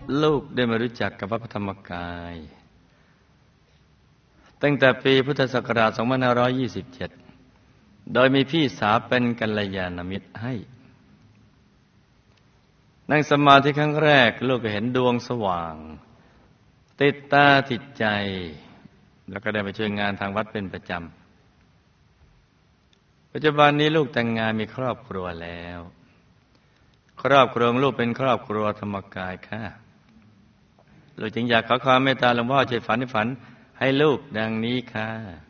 ลูกได้มารู้จักกับวัดพระธรรมกายตั้งแต่ปีพุทธศักราช 2527 โดยมีพี่สาวเป็นกัลยาณมิตรให้นั่งสมาธิครั้งแรกลูกก็เห็นดวงสว่างติดตาติดใจแล้วก็ได้ไปช่วยงานทางวัดเป็นประจำปัจจุบันนี้ลูกแต่งงานมีครอบครัวแล้วครอบครัวของลูกเป็นครอบครัวธรรมกายค่ะลูกจึงอยากขอความเมตตาหลวงพ่อช่วยฝันให้ลูกดังนี้ค่ะ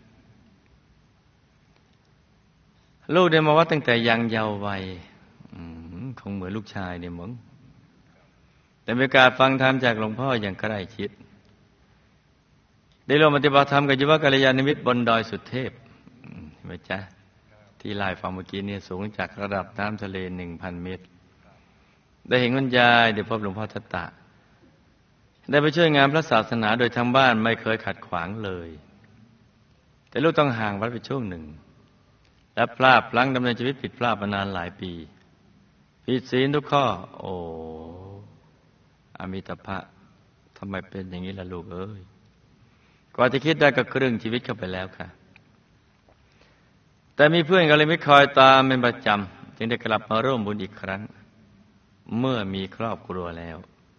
ลูกได้มาวัดตั้งแต่ยังเยาว์วัยคงเหมือนลูกชายเนี่ยมั้งแต่มีการฟังธรรมจากหลวงพ่ออย่างใกล้ชิดได้ร่วมปฏิบัติธรรมกับยุวกัลยาณมิตรบนดอยสุเทพเห็นไหมจ๊ะที่ไล่ฟังเมื่อกี้เนี่ยสูงจากระดับน้ำทะเล 1,000 เมตรได้เห็นคุณยายได้พบหลวงพ่อทัตตะได้ไปช่วยงานพระศาสนาโดยทางบ้านไม่เคยขัดขวางเลยแต่ลูกต้องห่างวัดไปช่วงหนึ่งและพลาดพลั้งดำเนินชีวิตผิดพลาดมานานหลายปีผิดศีลทุกข้อโอ้อมิตภะทำไมเป็นอย่างนี้ล่ะลูกเอ้ยกว่าจะคิดได้ก็ครึ่งชีวิตเข้าไปแล้วค่ะแต่มีเพื่อนก็เลยไม่คอยตามเป็นประจำจึงได้กลับมาร่วมบุญอีกครั้งเมื่อมีครอบครัวแล้ว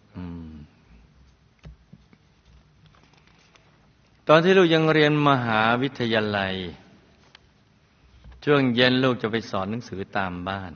ตอนที่ลูกยังเรียนมหาวิทยาลัยช่วงเย็นลูกจะไปสอนหนังสือตามบ้าน